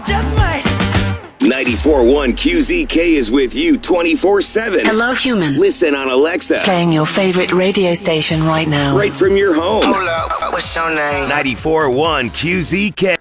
just might. 94.1 QZK is with you 24/7. Hello, human. Listen on Alexa. Playing your favorite radio station right now. Right from your home. Hold up, what's your name? 94.1 QZK.